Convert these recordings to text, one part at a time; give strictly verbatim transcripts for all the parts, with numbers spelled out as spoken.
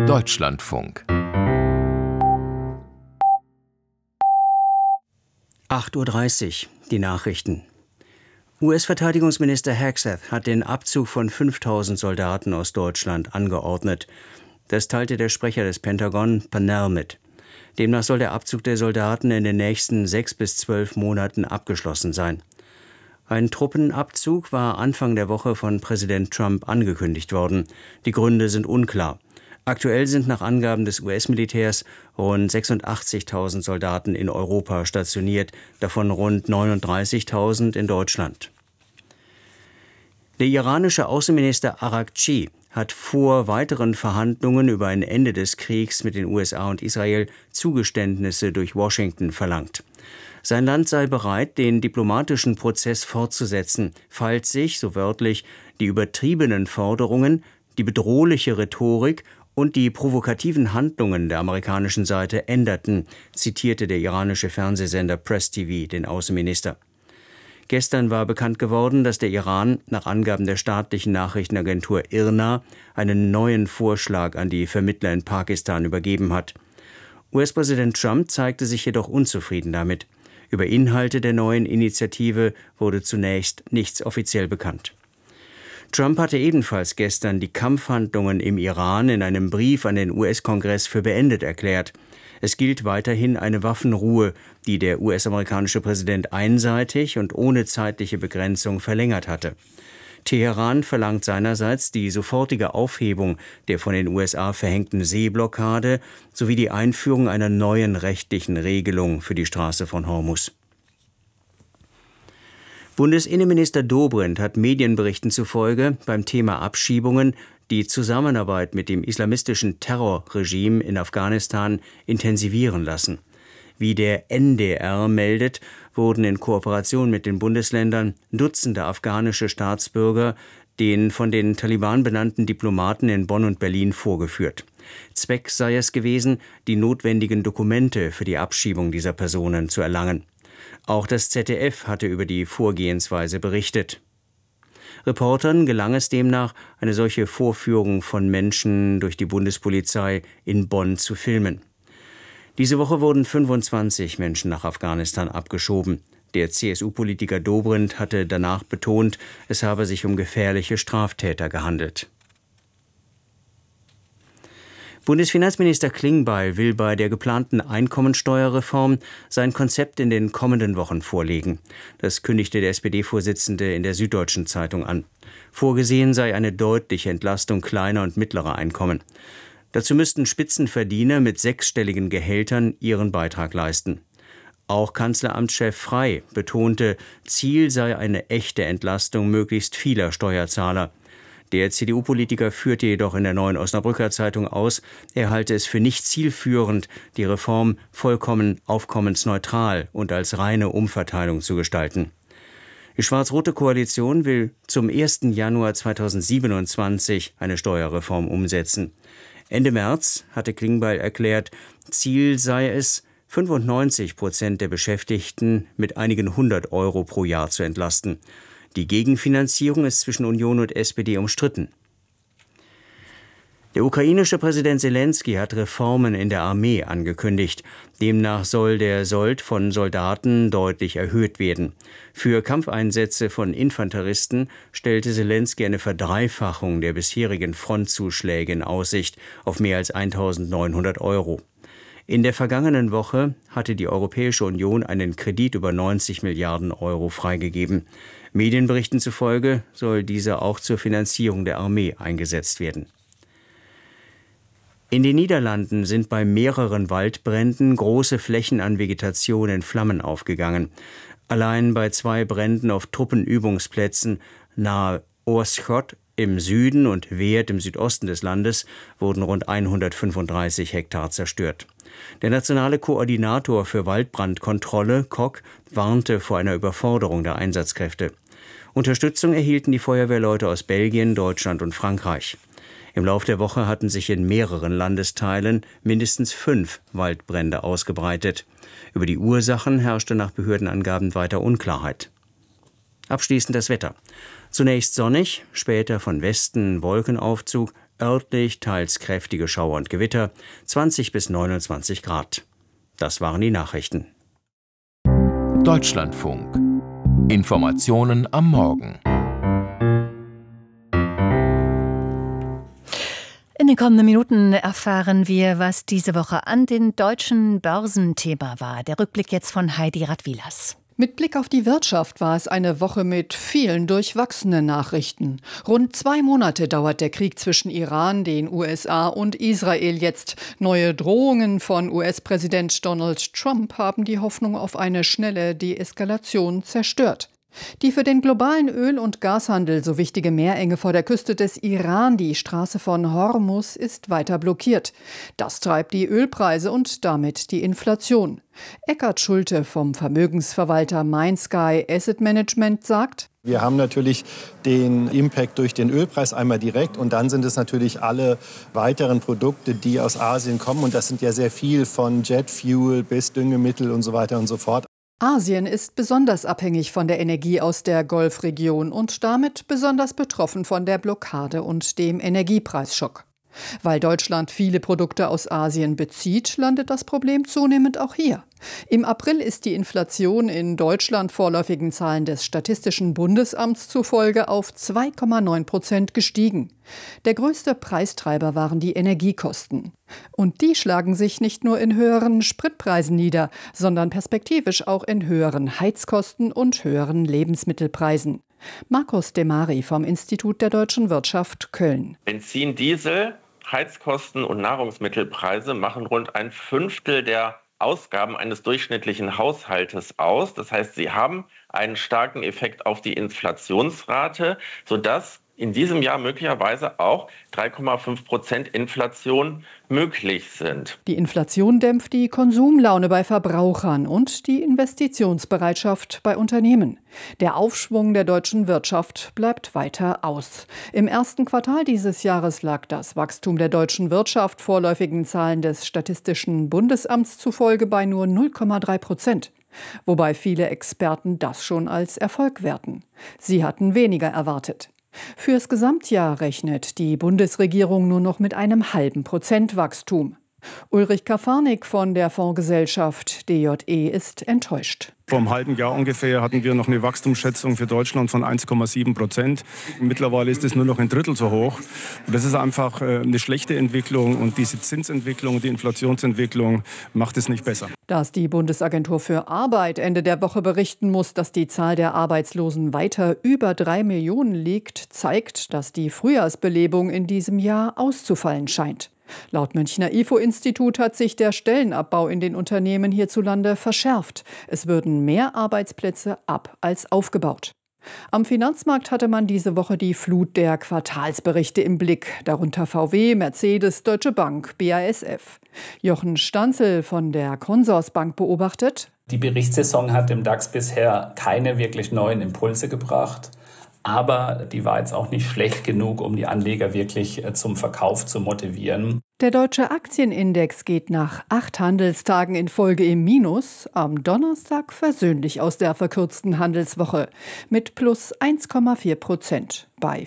Deutschlandfunk. acht Uhr dreißig, die Nachrichten. U S-Verteidigungsminister Hegseth hat den Abzug von fünftausend Soldaten aus Deutschland angeordnet. Das teilte der Sprecher des Pentagon, Pannell, mit. Demnach soll der Abzug der Soldaten in den nächsten sechs bis zwölf Monaten abgeschlossen sein. Ein Truppenabzug war Anfang der Woche von Präsident Trump angekündigt worden. Die Gründe sind unklar. Aktuell sind nach Angaben des U S-Militärs rund sechsundachtzigtausend Soldaten in Europa stationiert, davon rund neununddreißigtausend in Deutschland. Der iranische Außenminister Araghchi hat vor weiteren Verhandlungen über ein Ende des Kriegs mit den U S A und Israel Zugeständnisse durch Washington verlangt. Sein Land sei bereit, den diplomatischen Prozess fortzusetzen, falls sich, so wörtlich, die übertriebenen Forderungen, die bedrohliche Rhetorik und die provokativen Handlungen der amerikanischen Seite änderten, zitierte der iranische Fernsehsender Press T V den Außenminister. Gestern war bekannt geworden, dass der Iran nach Angaben der staatlichen Nachrichtenagentur I R N A einen neuen Vorschlag an die Vermittler in Pakistan übergeben hat. U S-Präsident Trump zeigte sich jedoch unzufrieden damit. Über Inhalte der neuen Initiative wurde zunächst nichts offiziell bekannt. Trump hatte ebenfalls gestern die Kampfhandlungen im Iran in einem Brief an den U S-Kongress für beendet erklärt. Es gilt weiterhin eine Waffenruhe, die der U S-amerikanische Präsident einseitig und ohne zeitliche Begrenzung verlängert hatte. Teheran verlangt seinerseits die sofortige Aufhebung der von den U S A verhängten Seeblockade sowie die Einführung einer neuen rechtlichen Regelung für die Straße von Hormuz. Bundesinnenminister Dobrindt hat Medienberichten zufolge beim Thema Abschiebungen die Zusammenarbeit mit dem islamistischen Terrorregime in Afghanistan intensivieren lassen. Wie der N D R meldet, wurden in Kooperation mit den Bundesländern Dutzende afghanische Staatsbürger den von den Taliban benannten Diplomaten in Bonn und Berlin vorgeführt. Zweck sei es gewesen, die notwendigen Dokumente für die Abschiebung dieser Personen zu erlangen. Auch das Z D F hatte über die Vorgehensweise berichtet. Reportern gelang es demnach, eine solche Vorführung von Menschen durch die Bundespolizei in Bonn zu filmen. Diese Woche wurden fünfundzwanzig Menschen nach Afghanistan abgeschoben. Der C S U-Politiker Dobrindt hatte danach betont, es habe sich um gefährliche Straftäter gehandelt. Bundesfinanzminister Klingbeil will bei der geplanten Einkommensteuerreform sein Konzept in den kommenden Wochen vorlegen. Das kündigte der S P D-Vorsitzende in der Süddeutschen Zeitung an. Vorgesehen sei eine deutliche Entlastung kleiner und mittlerer Einkommen. Dazu müssten Spitzenverdiener mit sechsstelligen Gehältern ihren Beitrag leisten. Auch Kanzleramtschef Frey betonte, Ziel sei eine echte Entlastung möglichst vieler Steuerzahler. Der C D U-Politiker führte jedoch in der Neuen Osnabrücker Zeitung aus, er halte es für nicht zielführend, die Reform vollkommen aufkommensneutral und als reine Umverteilung zu gestalten. Die schwarz-rote Koalition will zum ersten Januar zweitausendsiebenundzwanzig eine Steuerreform umsetzen. Ende März hatte Klingbeil erklärt, Ziel sei es, fünfundneunzig Prozent der Beschäftigten mit einigen hundert Euro pro Jahr zu entlasten. Die Gegenfinanzierung ist zwischen Union und S P D umstritten. Der ukrainische Präsident Selenskyj hat Reformen in der Armee angekündigt. Demnach soll der Sold von Soldaten deutlich erhöht werden. Für Kampfeinsätze von Infanteristen stellte Selenskyj eine Verdreifachung der bisherigen Frontzuschläge in Aussicht auf mehr als eintausendneunhundert Euro. In der vergangenen Woche hatte die Europäische Union einen Kredit über neunzig Milliarden Euro freigegeben. Medienberichten zufolge soll dieser auch zur Finanzierung der Armee eingesetzt werden. In den Niederlanden sind bei mehreren Waldbränden große Flächen an Vegetation in Flammen aufgegangen. Allein bei zwei Bränden auf Truppenübungsplätzen nahe Oorschot im Süden und Weert im Südosten des Landes wurden rund hundertfünfunddreißig Hektar zerstört. Der nationale Koordinator für Waldbrandkontrolle, Kok, warnte vor einer Überforderung der Einsatzkräfte. Unterstützung erhielten die Feuerwehrleute aus Belgien, Deutschland und Frankreich. Im Lauf der Woche hatten sich in mehreren Landesteilen mindestens fünf Waldbrände ausgebreitet. Über die Ursachen herrschte nach Behördenangaben weiter Unklarheit. Abschließend das Wetter. Zunächst sonnig, später von Westen Wolkenaufzug, Örtlich teils kräftige Schauer und Gewitter, zwanzig bis neunundzwanzig Grad. Das waren die Nachrichten. Deutschlandfunk. Informationen am Morgen. In den kommenden Minuten erfahren wir, was diese Woche an den deutschen Börsen Thema war. Der Rückblick jetzt von Heidi Radwilas. Mit Blick auf die Wirtschaft war es eine Woche mit vielen durchwachsenen Nachrichten. Rund zwei Monate dauert der Krieg zwischen Iran, den U S A und Israel jetzt. Neue Drohungen von U S-Präsident Donald Trump haben die Hoffnung auf eine schnelle Deeskalation zerstört. Die für den globalen Öl- und Gashandel so wichtige Meerenge vor der Küste des Iran, die Straße von Hormuz, ist weiter blockiert. Das treibt die Ölpreise und damit die Inflation. Eckhard Schulte vom Vermögensverwalter MindSky Asset Management sagt: Wir haben natürlich den Impact durch den Ölpreis einmal direkt und dann sind es natürlich alle weiteren Produkte, die aus Asien kommen. Und das sind ja sehr viel von Jetfuel bis Düngemittel und so weiter und so fort. Asien ist besonders abhängig von der Energie aus der Golfregion und damit besonders betroffen von der Blockade und dem Energiepreisschock. Weil Deutschland viele Produkte aus Asien bezieht, landet das Problem zunehmend auch hier. Im April ist die Inflation in Deutschland vorläufigen Zahlen des Statistischen Bundesamts zufolge auf zwei Komma neun Prozent gestiegen. Der größte Preistreiber waren die Energiekosten. Und die schlagen sich nicht nur in höheren Spritpreisen nieder, sondern perspektivisch auch in höheren Heizkosten und höheren Lebensmittelpreisen. Markus Demari vom Institut der Deutschen Wirtschaft Köln. Benzin, Diesel, Heizkosten und Nahrungsmittelpreise machen rund ein Fünftel der Ausgaben eines durchschnittlichen Haushaltes aus. Das heißt, sie haben einen starken Effekt auf die Inflationsrate, sodass in diesem Jahr möglicherweise auch drei Komma fünf Prozent Inflation möglich sind. Die Inflation dämpft die Konsumlaune bei Verbrauchern und die Investitionsbereitschaft bei Unternehmen. Der Aufschwung der deutschen Wirtschaft bleibt weiter aus. Im ersten Quartal dieses Jahres lag das Wachstum der deutschen Wirtschaft vorläufigen Zahlen des Statistischen Bundesamts zufolge bei nur null Komma drei Prozent. Wobei viele Experten das schon als Erfolg werten. Sie hatten weniger erwartet. Fürs Gesamtjahr rechnet die Bundesregierung nur noch mit einem halben Prozent Wachstum. Ulrich Kafarnik von der Fondsgesellschaft D J E ist enttäuscht. Vor einem halben Jahr ungefähr hatten wir noch eine Wachstumsschätzung für Deutschland von eins Komma sieben Prozent. Mittlerweile ist es nur noch ein Drittel so hoch. Und das ist einfach eine schlechte Entwicklung. Und diese Zinsentwicklung, die Inflationsentwicklung macht es nicht besser. Dass die Bundesagentur für Arbeit Ende der Woche berichten muss, dass die Zahl der Arbeitslosen weiter über drei Millionen liegt, zeigt, dass die Frühjahrsbelebung in diesem Jahr auszufallen scheint. Laut Münchner I F O-Institut hat sich der Stellenabbau in den Unternehmen hierzulande verschärft. Es würden mehr Arbeitsplätze ab als aufgebaut. Am Finanzmarkt hatte man diese Woche die Flut der Quartalsberichte im Blick, darunter V W, Mercedes, Deutsche Bank, B A S F. Jochen Stanzel von der Consorsbank beobachtet: Die Berichtssaison hat dem DAX bisher keine wirklich neuen Impulse gebracht. Aber die war jetzt auch nicht schlecht genug, um die Anleger wirklich zum Verkauf zu motivieren. Der deutsche Aktienindex geht nach acht Handelstagen in Folge im Minus, am Donnerstag versöhnlich aus der verkürzten Handelswoche mit plus eins Komma vier Prozent bei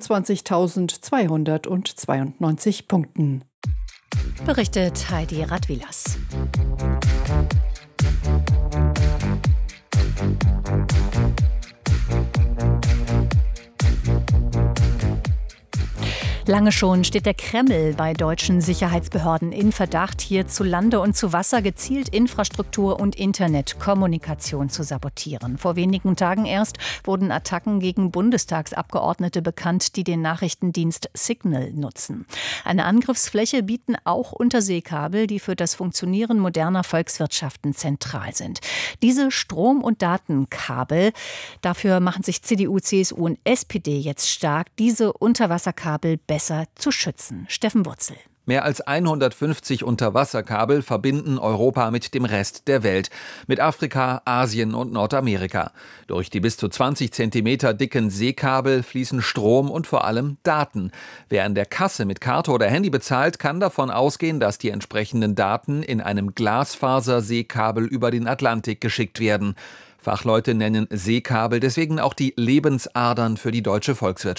vierundzwanzigtausendzweihundertzweiundneunzig Punkten. Berichtet Heidi Radwilas. Lange schon steht der Kreml bei deutschen Sicherheitsbehörden in Verdacht, hier zu Lande und zu Wasser gezielt Infrastruktur und Internetkommunikation zu sabotieren. Vor wenigen Tagen erst wurden Attacken gegen Bundestagsabgeordnete bekannt, die den Nachrichtendienst Signal nutzen. Eine Angriffsfläche bieten auch Unterseekabel, die für das Funktionieren moderner Volkswirtschaften zentral sind. Diese Strom- und Datenkabel, dafür machen sich C D U, C S U und S P D jetzt stark, diese Unterwasserkabel besser zu schützen. Steffen Wurzel. Mehr als hundertfünfzig Unterwasserkabel verbinden Europa mit dem Rest der Welt, mit Afrika, Asien und Nordamerika. Durch die bis zu zwanzig Zentimeter dicken Seekabel fließen Strom und vor allem Daten. Wer an der Kasse mit Karte oder Handy bezahlt, kann davon ausgehen, dass die entsprechenden Daten in einem Glasfaser-Seekabel über den Atlantik geschickt werden. Fachleute nennen Seekabel deswegen auch die Lebensadern für die deutsche Volkswirtschaft.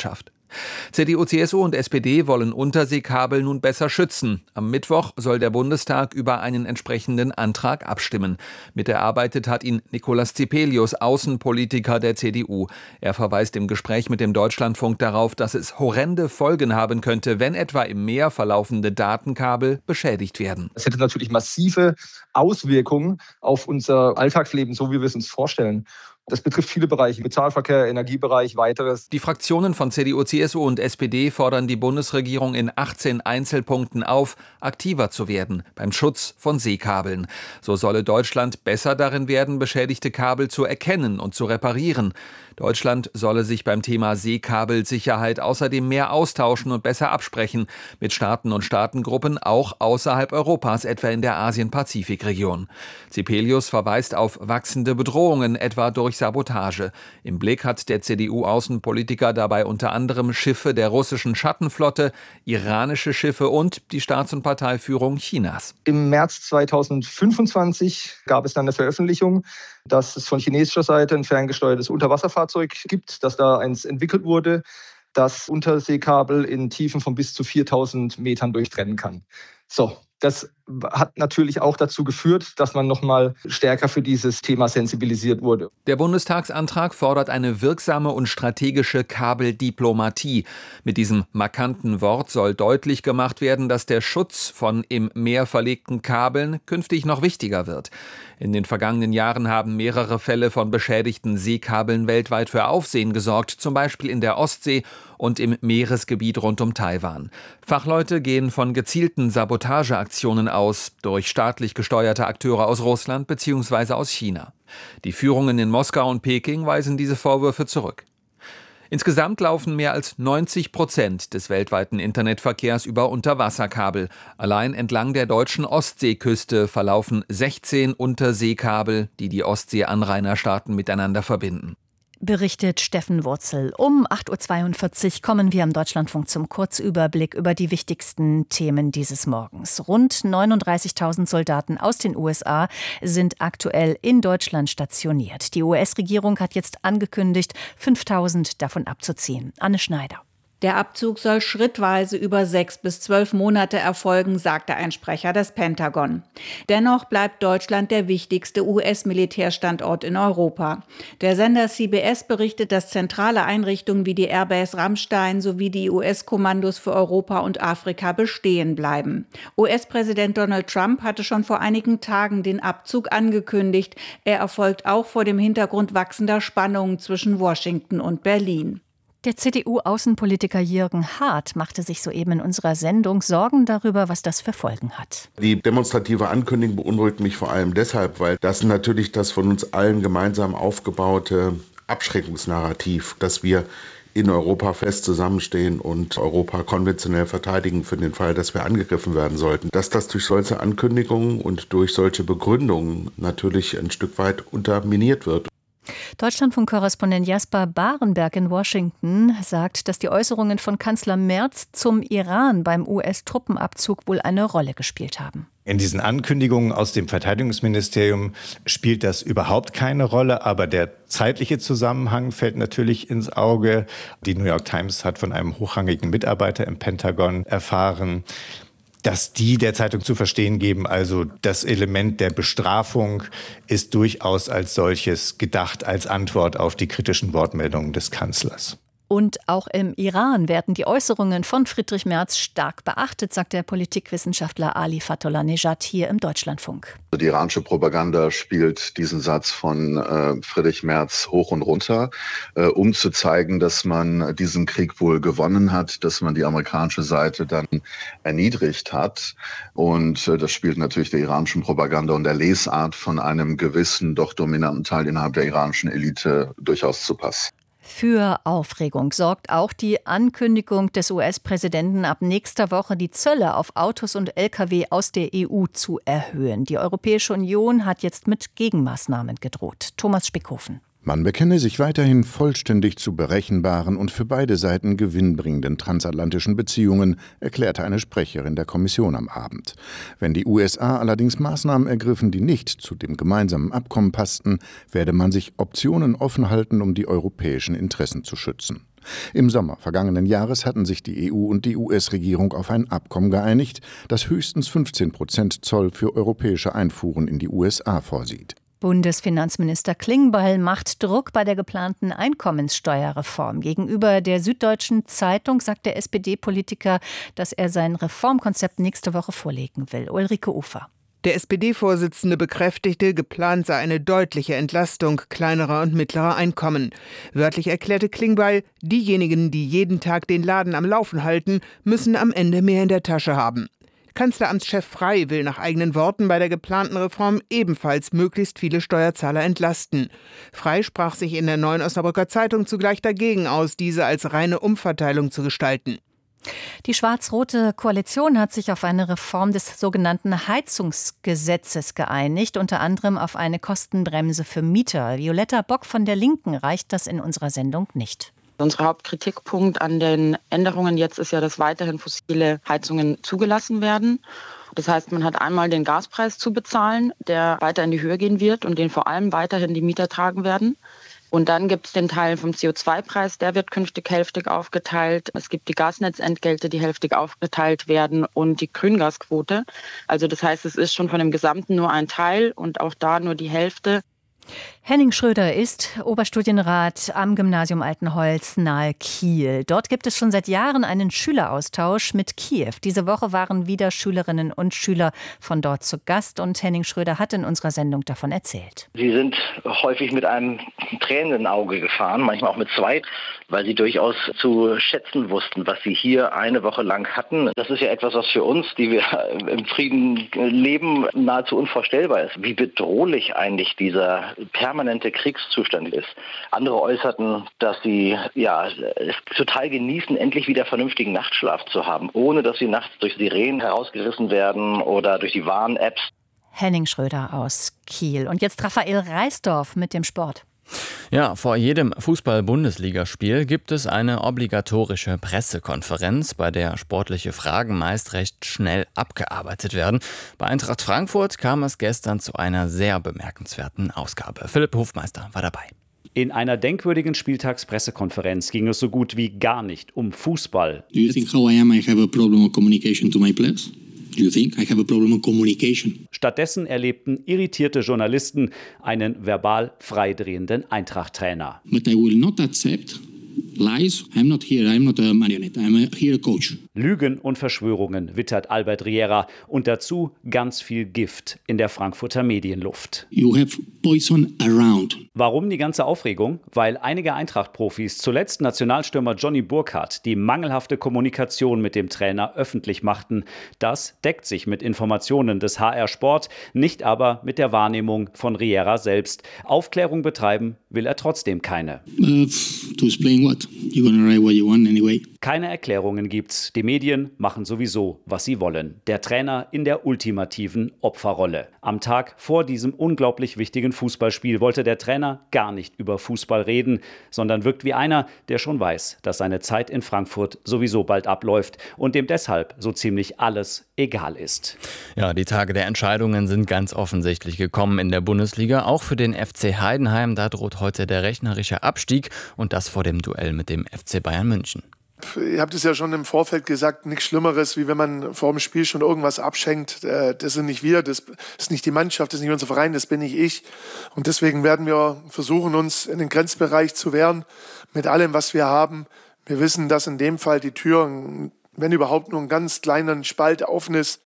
C D U, C S U und S P D wollen Unterseekabel nun besser schützen. Am Mittwoch soll der Bundestag über einen entsprechenden Antrag abstimmen. Miterarbeitet hat ihn Nicolas Zipelius, Außenpolitiker der C D U. Er verweist im Gespräch mit dem Deutschlandfunk darauf, dass es horrende Folgen haben könnte, wenn etwa im Meer verlaufende Datenkabel beschädigt werden. Es hätte natürlich massive Auswirkungen auf unser Alltagsleben, so wie wir es uns vorstellen. Das betrifft viele Bereiche, Bezahlverkehr, Energiebereich, weiteres. Die Fraktionen von C D U, C S U und S P D fordern die Bundesregierung in achtzehn Einzelpunkten auf, aktiver zu werden beim Schutz von Seekabeln. So solle Deutschland besser darin werden, beschädigte Kabel zu erkennen und zu reparieren. Deutschland solle sich beim Thema Seekabelsicherheit außerdem mehr austauschen und besser absprechen mit Staaten und Staatengruppen, auch außerhalb Europas, etwa in der Asien-Pazifik-Region. Zipelius verweist auf wachsende Bedrohungen, etwa durch Sabotage. Im Blick hat der C D U-Außenpolitiker dabei unter anderem Schiffe der russischen Schattenflotte, iranische Schiffe und die Staats- und Parteiführung Chinas. Im März zweitausendfünfundzwanzig gab es dann eine Veröffentlichung, dass es von chinesischer Seite ein ferngesteuertes Unterwasserfahrzeug gibt, dass da eins entwickelt wurde, das Unterseekabel in Tiefen von bis zu viertausend Metern durchtrennen kann. So, das hat natürlich auch dazu geführt, dass man noch mal stärker für dieses Thema sensibilisiert wurde. Der Bundestagsantrag fordert eine wirksame und strategische Kabeldiplomatie. Mit diesem markanten Wort soll deutlich gemacht werden, dass der Schutz von im Meer verlegten Kabeln künftig noch wichtiger wird. In den vergangenen Jahren haben mehrere Fälle von beschädigten Seekabeln weltweit für Aufsehen gesorgt, zum Beispiel in der Ostsee und im Meeresgebiet rund um Taiwan. Fachleute gehen von gezielten Sabotageaktionen aus, durch staatlich gesteuerte Akteure aus Russland bzw. aus China. Die Führungen in Moskau und Peking weisen diese Vorwürfe zurück. Insgesamt laufen mehr als neunzig Prozent des weltweiten Internetverkehrs über Unterwasserkabel. Allein entlang der deutschen Ostseeküste verlaufen sechzehn Unterseekabel, die die Ostsee-Anrainerstaaten miteinander verbinden. Berichtet Steffen Wurzel. Um acht Uhr zweiundvierzig kommen wir am Deutschlandfunk zum Kurzüberblick über die wichtigsten Themen dieses Morgens. Rund neununddreißigtausend Soldaten aus den U S A sind aktuell in Deutschland stationiert. Die U S-Regierung hat jetzt angekündigt, fünftausend davon abzuziehen. Anne Schneider. Der Abzug soll schrittweise über sechs bis zwölf Monate erfolgen, sagte ein Sprecher des Pentagon. Dennoch bleibt Deutschland der wichtigste U S-Militärstandort in Europa. Der Sender C B S berichtet, dass zentrale Einrichtungen wie die Airbase Ramstein sowie die U S-Kommandos für Europa und Afrika bestehen bleiben. U S-Präsident Donald Trump hatte schon vor einigen Tagen den Abzug angekündigt. Er erfolgt auch vor dem Hintergrund wachsender Spannungen zwischen Washington und Berlin. Der C D U-Außenpolitiker Jürgen Hart machte sich soeben in unserer Sendung Sorgen darüber, was das für Folgen hat. Die demonstrative Ankündigung beunruhigt mich vor allem deshalb, weil das natürlich das von uns allen gemeinsam aufgebaute Abschreckungsnarrativ, dass wir in Europa fest zusammenstehen und Europa konventionell verteidigen für den Fall, dass wir angegriffen werden sollten, dass das durch solche Ankündigungen und durch solche Begründungen natürlich ein Stück weit unterminiert wird. Deutschlandfunk-Korrespondent Jasper Barenberg in Washington sagt, dass die Äußerungen von Kanzler Merz zum Iran beim U S-Truppenabzug wohl eine Rolle gespielt haben. In diesen Ankündigungen aus dem Verteidigungsministerium spielt das überhaupt keine Rolle, aber der zeitliche Zusammenhang fällt natürlich ins Auge. Die New York Times hat von einem hochrangigen Mitarbeiter im Pentagon erfahren, dass die der Zeitung zu verstehen geben, also das Element der Bestrafung ist durchaus als solches gedacht, als Antwort auf die kritischen Wortmeldungen des Kanzlers. Und auch im Iran werden die Äußerungen von Friedrich Merz stark beachtet, sagt der Politikwissenschaftler Ali Fatollah-Nejad hier im Deutschlandfunk. Die iranische Propaganda spielt diesen Satz von äh, Friedrich Merz hoch und runter, äh, um zu zeigen, dass man diesen Krieg wohl gewonnen hat, dass man die amerikanische Seite dann erniedrigt hat. Und äh, das spielt natürlich der iranischen Propaganda und der Lesart von einem gewissen, doch dominanten Teil innerhalb der iranischen Elite durchaus zu Pass. Für Aufregung sorgt auch die Ankündigung des U S-Präsidenten, ab nächster Woche die Zölle auf Autos und L K W aus der E U zu erhöhen. Die Europäische Union hat jetzt mit Gegenmaßnahmen gedroht. Thomas Spickhofen. Man bekenne sich weiterhin vollständig zu berechenbaren und für beide Seiten gewinnbringenden transatlantischen Beziehungen, erklärte eine Sprecherin der Kommission am Abend. Wenn die U S A allerdings Maßnahmen ergriffen, die nicht zu dem gemeinsamen Abkommen passten, werde man sich Optionen offen halten, um die europäischen Interessen zu schützen. Im Sommer vergangenen Jahres hatten sich die E U und die U S-Regierung auf ein Abkommen geeinigt, das höchstens fünfzehn Prozent Zoll für europäische Einfuhren in die U S A vorsieht. Bundesfinanzminister Klingbeil macht Druck bei der geplanten Einkommenssteuerreform. Gegenüber der Süddeutschen Zeitung sagt der S P D-Politiker, dass er sein Reformkonzept nächste Woche vorlegen will. Ulrike Ufer. Der S P D-Vorsitzende bekräftigte, geplant sei eine deutliche Entlastung kleinerer und mittlerer Einkommen. Wörtlich erklärte Klingbeil, diejenigen, die jeden Tag den Laden am Laufen halten, müssen am Ende mehr in der Tasche haben. Kanzleramtschef Frey will nach eigenen Worten bei der geplanten Reform ebenfalls möglichst viele Steuerzahler entlasten. Frey sprach sich in der Neuen Osnabrücker Zeitung zugleich dagegen aus, diese als reine Umverteilung zu gestalten. Die schwarz-rote Koalition hat sich auf eine Reform des sogenannten Heizungsgesetzes geeinigt, unter anderem auf eine Kostenbremse für Mieter. Violetta Bock von der Linken reicht das in unserer Sendung nicht. Unser Hauptkritikpunkt an den Änderungen jetzt ist ja, dass weiterhin fossile Heizungen zugelassen werden. Das heißt, man hat einmal den Gaspreis zu bezahlen, der weiter in die Höhe gehen wird und den vor allem weiterhin die Mieter tragen werden. Und dann gibt es den Teil vom C O zwei Preis, der wird künftig hälftig aufgeteilt. Es gibt die Gasnetzentgelte, die hälftig aufgeteilt werden und die Grüngasquote. Also das heißt, es ist schon von dem Gesamten nur ein Teil und auch da nur die Hälfte. Henning Schröder ist Oberstudienrat am Gymnasium Altenholz nahe Kiel. Dort gibt es schon seit Jahren einen Schüleraustausch mit Kiew. Diese Woche waren wieder Schülerinnen und Schüler von dort zu Gast und Henning Schröder hat in unserer Sendung davon erzählt. Sie sind häufig mit einem tränenden Auge gefahren, manchmal auch mit zwei, weil sie durchaus zu schätzen wussten, was sie hier eine Woche lang hatten. Das ist ja etwas, was für uns, die wir im Frieden leben, nahezu unvorstellbar ist. Wie bedrohlich eigentlich dieser permanente Kriegszustand ist. Andere äußerten, dass sie ja es total genießen, endlich wieder vernünftigen Nachtschlaf zu haben, ohne dass sie nachts durch Sirenen herausgerissen werden oder durch die Warn-Apps. Henning Schröder aus Kiel. Und jetzt Raphael Reisdorf mit dem Sport. Ja, vor jedem Fußball-Bundesligaspiel gibt es eine obligatorische Pressekonferenz, bei der sportliche Fragen meist recht schnell abgearbeitet werden. Bei Eintracht Frankfurt kam es gestern zu einer sehr bemerkenswerten Ausgabe. Philipp Hofmeister war dabei. In einer denkwürdigen Spieltagspressekonferenz ging es so gut wie gar nicht um Fußball. Do you think how I am I have a problem of communication to my players? Do you think I have a problem of communication? Stattdessen erlebten irritierte Journalisten einen verbal freidrehenden Eintracht-Trainer. But I will not accept lies. I'm not here. I'm not a marionette. I'm a, here a coach. Lügen und Verschwörungen wittert Albert Riera und dazu ganz viel Gift in der Frankfurter Medienluft. You have poison around. Warum die ganze Aufregung? Weil einige Eintracht-Profis, zuletzt Nationalstürmer Johnny Burkhardt, die mangelhafte Kommunikation mit dem Trainer öffentlich machten. Das deckt sich mit Informationen des H R Sport, nicht aber mit der Wahrnehmung von Riera selbst. Aufklärung betreiben will er trotzdem keine. Uh, to explain what? You're gonna write what you want anyway. Keine Erklärungen gibt's. Die Medien machen sowieso, was sie wollen. Der Trainer in der ultimativen Opferrolle. Am Tag vor diesem unglaublich wichtigen Fußballspiel wollte der Trainer gar nicht über Fußball reden, sondern wirkt wie einer, der schon weiß, dass seine Zeit in Frankfurt sowieso bald abläuft und dem deshalb so ziemlich alles egal ist. Ja, die Tage der Entscheidungen sind ganz offensichtlich gekommen in der Bundesliga. Auch für den F C Heidenheim, da droht heute der rechnerische Abstieg und das vor dem Duell mit dem F C Bayern München. Ihr habt es ja schon im Vorfeld gesagt, nichts Schlimmeres, wie wenn man vor dem Spiel schon irgendwas abschenkt. Das sind nicht wir, das ist nicht die Mannschaft, das ist nicht unser Verein, das bin nicht ich. Und deswegen werden wir versuchen, uns in den Grenzbereich zu wehren mit allem, was wir haben. Wir wissen, dass in dem Fall die Tür, wenn überhaupt, nur einen ganz kleinen Spalt offen ist.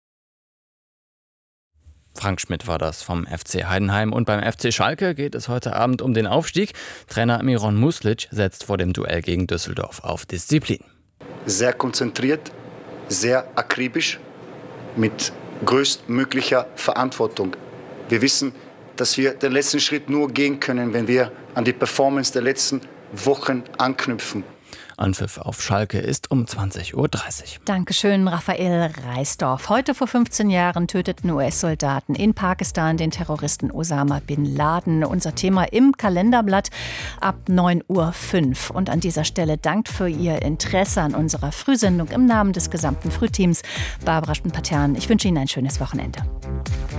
Frank Schmidt war das vom F C Heidenheim. Und beim F C Schalke geht es heute Abend um den Aufstieg. Trainer Miron Muslic setzt vor dem Duell gegen Düsseldorf auf Disziplin. Sehr konzentriert, sehr akribisch, mit größtmöglicher Verantwortung. Wir wissen, dass wir den letzten Schritt nur gehen können, wenn wir an die Performance der letzten Wochen anknüpfen. Anpfiff auf Schalke ist um zwanzig Uhr dreißig. Dankeschön, Raphael Reisdorf. Heute vor fünfzehn Jahren töteten U S-Soldaten in Pakistan den Terroristen Osama Bin Laden. Unser Thema im Kalenderblatt ab neun Uhr fünf. Und an dieser Stelle dankt für Ihr Interesse an unserer Frühsendung im Namen des gesamten Frühteams. Barbara Patern, ich wünsche Ihnen ein schönes Wochenende.